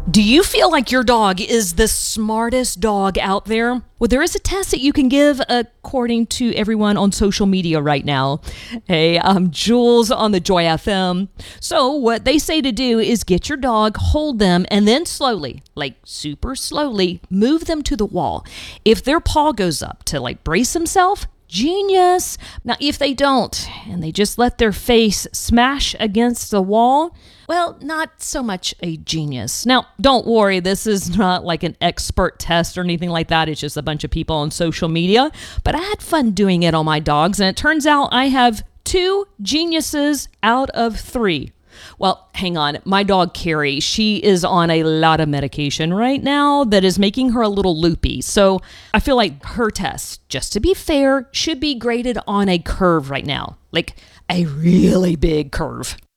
Do you feel like your dog is the smartest dog out there? Well, there is a test that you can give according to everyone on social media right now. Hey, I'm Jules on the Joy FM. So what they say to do is get your dog, hold them, and then slowly, like super slowly, move them to the wall. If their paw goes up to like brace himself, genius. Now, if they don't, and they just let their face smash against the wall, well, not so much a genius. Now, don't worry, this is not like an expert test or anything like that. It's just a bunch of people on social media. But I had fun doing it on my dogs, and it turns out I have 2 geniuses out of 3. Well, hang on. My dog, Carrie, she is on a lot of medication right now that is making her a little loopy. So I feel like her test, just to be fair, should be graded on a curve right now, like a really big curve.